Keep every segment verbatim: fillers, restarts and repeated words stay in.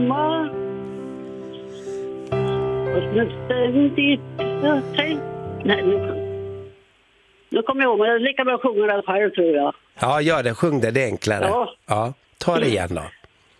Och ständigt jag tänk... Nej, nu, nu kommer jag ihåg, men jag är lika bra att sjunga det själv, tror jag. Ja, gör det. Sjung det, det är enklare. Ja. Ja, ta det igen då.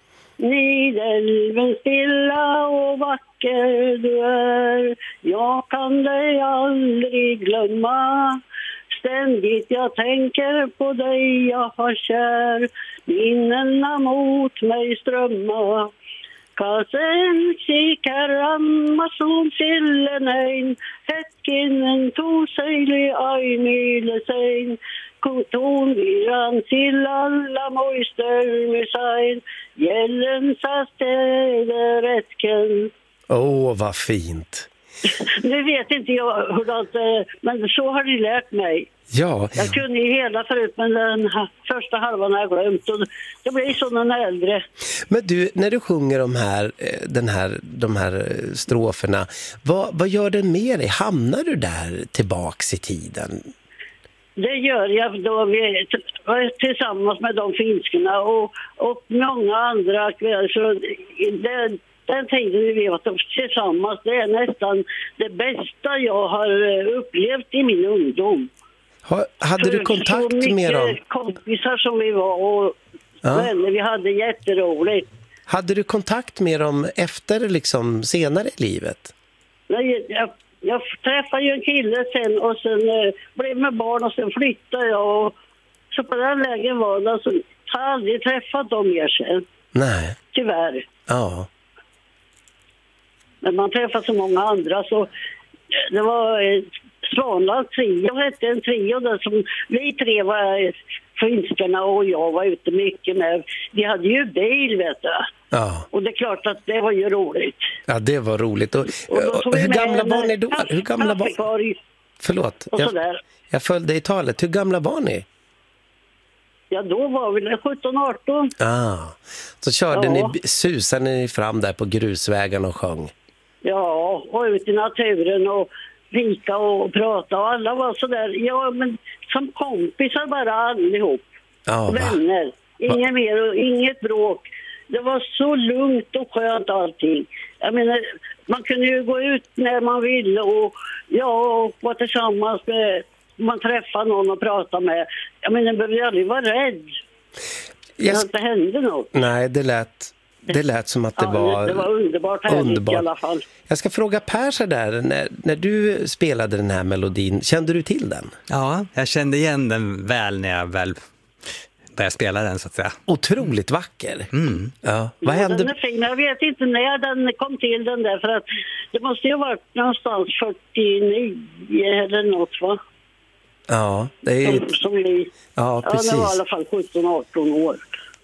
Nidelven stilla och vacker du är, jag kan dig aldrig glömma. Ständigt jag tänker på dig, jag har kär, minnena mot mig strömma. Kasen sikäran masun sillenein, hetkinen tuuseili ainilesein. Kutuun viran sillalla muistelmisain, jällensä städeretken. Åh, oh, vad fint. Nu vet inte jag hur det, men så har de lärt mig. Ja. Jag kunde ju hela förut, men den första halvan har jag glömt. Och det blir så när jag är äldre. Men du, när du sjunger de här, den här, de här stroferna, vad, vad gör det med dig? Hamnar du där tillbaks i tiden? Det gör jag då vi, tillsammans med de finskorna och, och många andra kvällar. Så det, den tiden vi vet tillsammans, det är nästan det bästa jag har upplevt i min ungdom. Ha, hade För du kontakt med dem? Kompisar som vi var och ja. vänner, vi hade jätteroligt. Hade du kontakt med dem efter liksom senare i livet? Nej, jag, jag träffade ju en kille sen och sen eh, blev med barn och sen flyttade jag. Och, så på den lägen var det, alltså, jag har aldrig träffat dem mer sen. Nej. Tyvärr. Ja. Men man träffade så många andra så det var eh, Svanland trio hette en trio där som vi tre var finskarna och jag var ute mycket med. Vi hade ju bil, vet du. Ja. Och det är klart att det var ju roligt. Ja, det var roligt. Och, och, och hur gamla var ni då? Hur gamla var... Förlåt, jag, jag följde i talet. Hur gamla var ni? Ja, då var vi sjutton arton. Ah, så körde ja. ni, susade ni fram där på grusvägen och sjöng? Ja, och ut i naturen och vika och prata. Och alla var så där, ja men som kompisar bara allihop. Ah, vänner. Inget va? mer och inget bråk. Det var så lugnt och skönt allting. Jag menar, man kunde ju gå ut när man ville och ja, och vara tillsammans med, man träffade någon och pratade med. Jag menar, man behövde aldrig vara rädd. Jag... Det inte hände något. Nej, det lät, det lät som att det ja, var... Det var underbart härligt underbart. I alla fall. Jag ska fråga Per så där, när, när du spelade den här melodin, kände du till den? Ja, jag kände igen den väl när jag väl började spela den så att säga. Otroligt vacker. Mm. Ja, vad ja, hände? Den är fin. Jag vet inte när den kom till den där, för att det måste ju ha varit någonstans fyrtionio eller något, va? Ja, det är... Som, som vi... Ja, precis. Ja, det var i alla fall sjutton arton år.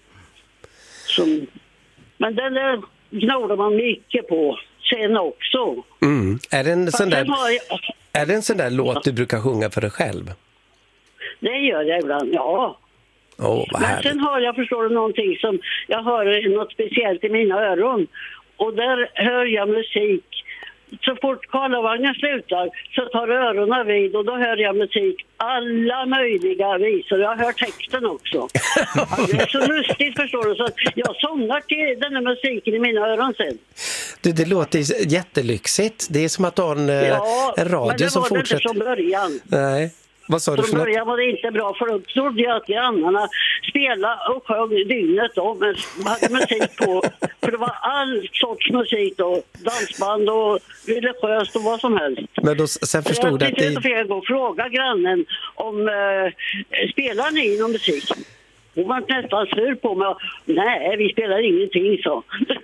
Som... Men den där gnådde man mycket på sen också. Mm. Är det en sån där, jag... är det en sån där låt du brukar sjunga för dig själv? Det gör jag ibland, ja. Oh, vad Men härligt. sen har jag, förstår du, någonting som jag har något speciellt i mina öron. Och där hör jag musik. Så fort Karlavagnen slutar så tar öronen vid och då hör jag musik. Alla möjliga visor. Jag hör texten också. Det är så lustigt, förstår du. Så att jag sångar till den här musiken i mina öron sen. Du, det låter jättelyxigt. Det är som att ha en, ja, en radio som fortsätter. Ja, men det var det inte från början. Nej. Vad sa du för Från något? början var det inte bra, för då trodde jag att grannarna spelade och sjöng dygnet då, men hade musik på. För det var all sorts musik då, dansband och religiöst och vad som helst. Men då, sen förstod jag att det... Jag tyckte att jag fråga grannen om eh, spelar ni någon musik? Hon var nästan sur på mig. Nej, vi spelar ingenting, så.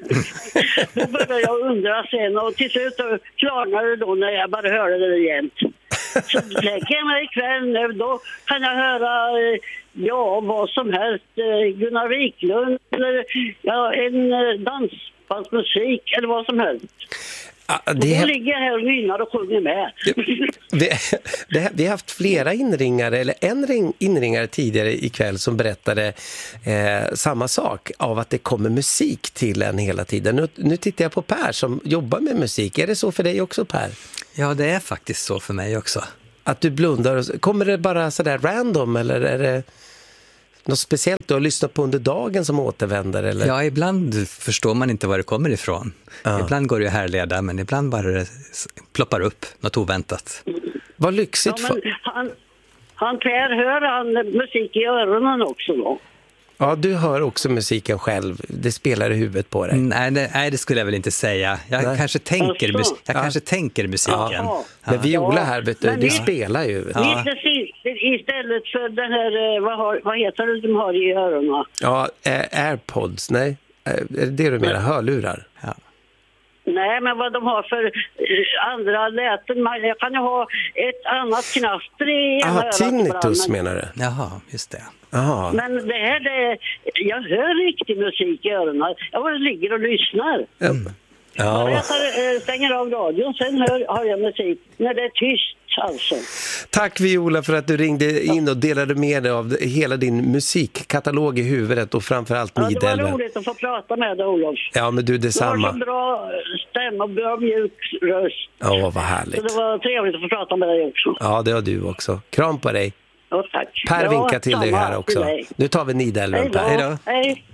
Då började jag undra sen och till slut klarnade det då när jag bara hörde det igen. Så lägger jag mig ikväll nu, då kan jag höra ja, vad som helst. Gunnar Wiklund eller ja, en dansbandsmusik eller vad som helst. Ah, det... Då ligger jag här och nynnar och sjunger med. Vi, det, vi har haft flera inringare, eller en ring, inringare tidigare ikväll som berättade eh, samma sak, av att det kommer musik till en hela tiden. Nu, nu tittar jag på Per som jobbar med musik. Är det så för dig också, Per? Ja, det är faktiskt så för mig också. Att du blundar. Kommer det bara sådär random eller är det... något speciellt du har lyssnat på under dagen som återvänder? Eller? Ja, ibland förstår man inte var det kommer ifrån. Ja. Ibland går det ju härleda, men ibland bara det ploppar upp något oväntat. Vad lyxigt. Ja, men han, han Per, hör han musik i öronen också då? Ja, du hör också musiken själv. Det spelar i huvudet på dig. Nej, det, nej, det skulle jag väl inte säga. Jag kanske tänker, mus- jag ja. kanske tänker musiken. Ja. Men Viola här, vet du, Men du vi- spelar ju. Ja. Lite istället för den här, vad, har, vad heter det de har i öronen? Ja, eh, Airpods, nej. Eh, Är det det du menar? Hörlurar? Ja. Nej, men vad de har för eh, andra läten. Man- Jag kan ju ha ett annat knaster i ena Ah, örat tinnitus ibland, men- menar du? Jaha, just det. Jaha. Men det här, det, jag hör riktig musik i öronen. Jag bara ligger och lyssnar. Mm. Ja. Jag tar, eh, stänger av radion, sen hör, har jag musik. När det är tyst, alltså. Tack Viola för att du ringde in och delade med dig av hela din musikkatalog i huvudet och framförallt Ja, det var Nidelven. roligt att få prata med dig, Olof. Ja, men du Du har detsamma. så bra stämma, bra mjuk röst. Ja, vad Så härligt. det var trevligt att få prata med dig också. Ja, det har du också. Kram på dig. Ja, tack. Per Ja, vinkar till dig samma här också. till dig. Nu tar vi Nidelven, Hej då. Per. Hej då. Hej.